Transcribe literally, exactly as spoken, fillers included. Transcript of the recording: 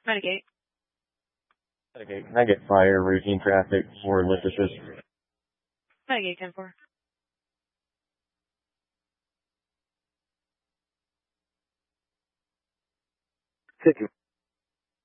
Mitigate. Okay, I get fire, routine traffic, for lift assist. Mitigate ten four. Thank you.